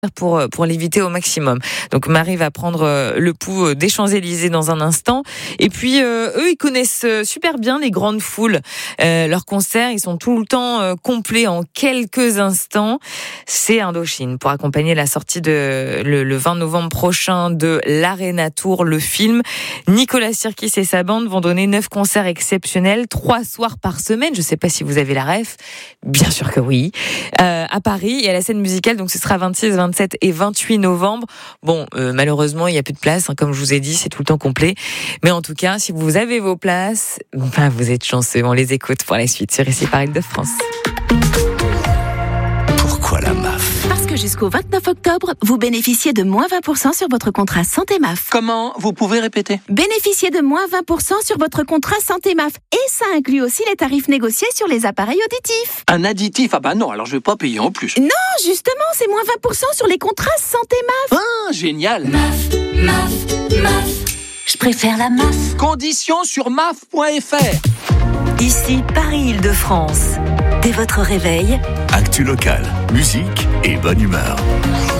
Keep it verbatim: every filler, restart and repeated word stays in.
pour pour l'éviter au maximum. Donc Marie va prendre le pouls des Champs-Élysées dans un instant. Et puis euh, eux, ils connaissent super bien les grandes foules. Euh, leurs concerts, ils sont tout le temps euh, complets en quelques instants. C'est Indochine pour accompagner la sortie de le, le vingt novembre prochain de l'Arena Tour, le film. Nicolas Sirkis et sa bande vont donner neuf concerts exceptionnels, trois soirs par semaine. Je sais pas si vous avez la ref. Bien sûr que oui. Euh, à Paris et à la scène musicale. Donc ce sera vingt-six, vingt-sept et vingt-huit novembre. Bon, euh, malheureusement, il y a plus de place. Hein, comme je vous ai dit, c'est tout le temps complet. Mais en tout cas, si vous avez vos places, enfin, vous êtes chanceux. On les écoute pour la suite sur Ici par Île-de-France. Pourquoi la M A F ? Parce que jusqu'au vingt-neuf octobre, vous bénéficiez de moins vingt pour cent sur votre contrat Santé M A F. Comment ? Vous pouvez répéter ? Bénéficiez de moins vingt pour cent sur votre contrat Santé M A F. Et ça inclut aussi les tarifs négociés sur les appareils auditifs. Un additif ? Ah bah non, alors je vais pas payer en plus. Non, justement, c'est moins vingt pour cent sur les contrats Santé M A F. Ah, génial ! M A F, M A F, M A F. Je préfère la M A F. Conditions sur M A F point F R. Ici Paris Île-de-France. Dès votre réveil, actu local, musique et bonne humeur.